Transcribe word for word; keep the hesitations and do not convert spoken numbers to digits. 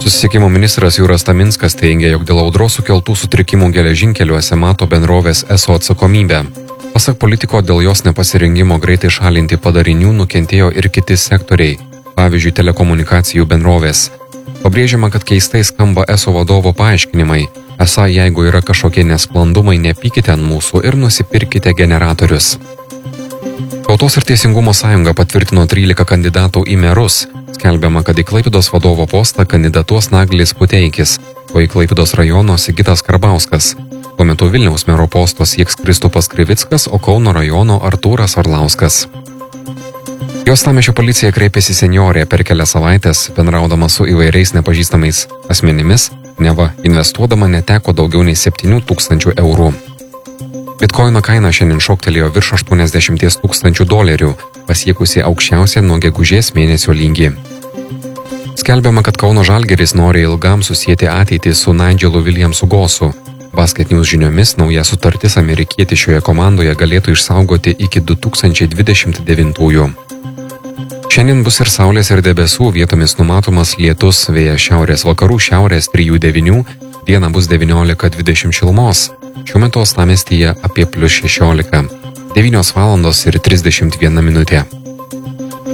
Susisiekimo ministras Jūras Taminskas teigia, jog dėl audros sukeltų sutrikimų geležinkeliuose mato bendrovės E S O atsakomybę. Pasak politiko, dėl jos nepasirengimo greitai šalinti padarinių nukentėjo ir kiti sektoriai, pavyzdžiui, telekomunikacijų bendrovės. Pabrėžiama, kad keistai skamba E S O vadovo paaiškinimai, esą jeigu yra kažkokie nesklandumai, nepykite ant mūsų ir nusipirkite generatorius. Tautos ir Teisingumo sąjunga patvirtino trylika kandidatų į merus. Skelbiama, kad į Klaipėdos vadovo postą kandidatuos Naglis Puteikis, o į Klaipėdos rajono Sigitas Karbauskas. Tuo metu Vilniaus mero posto sieks Kristupas Krivickas, o Kauno rajono Artūras Orlauskas. Uostamiesčio policija kreipėsi senjorė per kelias savaitės, bendraudama su įvairiais nepažįstamais asmenimis, neva investuodama neteko daugiau nei septynių tūkstančių eurų. Bitkoino kaina šiandien šoktelėjo virš aštuoniasdešimt tūkstančių dolerių, pasiekusi aukščiausią nuo gegužės mėnesio lygį. Skelbiama, kad Kauno Žalgiris nori ilgam susieti ateitį su Nigelu Williamsu Gossu. Basket News žiniomis nauja sutartis amerikietį šioje komandoje galėtų išsaugoti iki du tūkstančiai dvidešimt devintųjų. Šiandien bus ir saulės ir debesų, vietomis numatomas lietus, vėjas šiaurės vakarų šiaurės trijų devynių, dieną bus devyniolika dvidešimt šilumos. Šiuo metu uostamiestyje apie plius šešiolika. devynios valandos ir trisdešimt viena minutė.